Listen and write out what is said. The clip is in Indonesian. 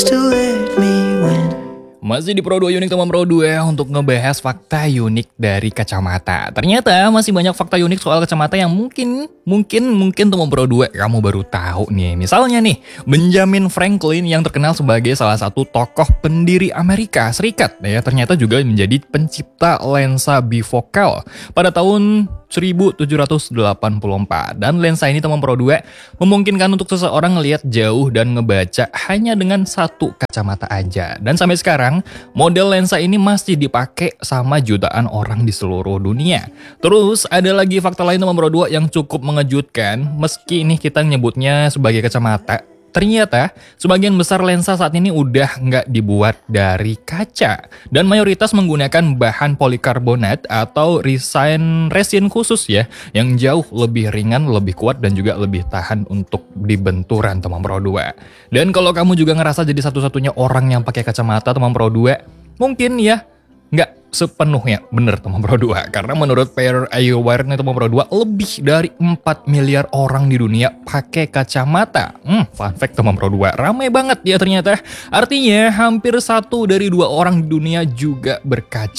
to let me win. Masih di Pro 2 Unik teman Pro 2 untuk ngebahas fakta unik dari kacamata. Ternyata masih banyak fakta unik soal kacamata yang mungkin teman Pro 2 kamu baru tahu nih. Misalnya nih, Benjamin Franklin yang terkenal sebagai salah satu tokoh pendiri Amerika Serikat ya, ternyata juga menjadi pencipta lensa bifokal pada tahun 1784. Dan lensa ini teman Pro 2 memungkinkan untuk seseorang ngelihat jauh dan ngebaca hanya dengan satu kacamata aja. Dan sampai sekarang, model lensa ini masih dipakai sama jutaan orang di seluruh dunia. Terus ada lagi fakta lain teman Pro 2 yang cukup mengejutkan, meski ini kita nyebutnya sebagai kacamata. Ternyata, sebagian besar lensa saat ini udah nggak dibuat dari kaca dan mayoritas menggunakan bahan polikarbonat atau resin khusus ya, yang jauh lebih ringan, lebih kuat dan juga lebih tahan untuk dibenturan teman Pro 2. Dan kalau kamu juga ngerasa jadi satu-satunya orang yang pakai kacamata teman Pro 2, mungkin ya nggak sepenuhnya bener teman Pro 2. Karena menurut Pair Eyewear nih teman Pro 2, lebih dari 4 miliar orang di dunia pakai kacamata. Fun fact teman Pro 2, ramai banget ya ternyata. Artinya hampir 1 dari 2 orang di dunia juga berkaca.